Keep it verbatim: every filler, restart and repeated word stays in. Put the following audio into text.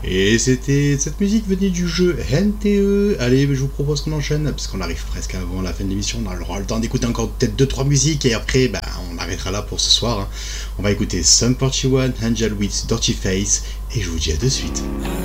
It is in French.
Et c'était cette musique venue du jeu N T E. Allez, je vous propose qu'on enchaîne, parce qu'on arrive presque avant la fin de l'émission. On aura le temps d'écouter encore peut-être deux trois musiques, et après, bah, on arrêtera là pour ce soir. Hein. On va écouter Sum forty-one, Angel with Dirty Face, et je vous dis à de suite.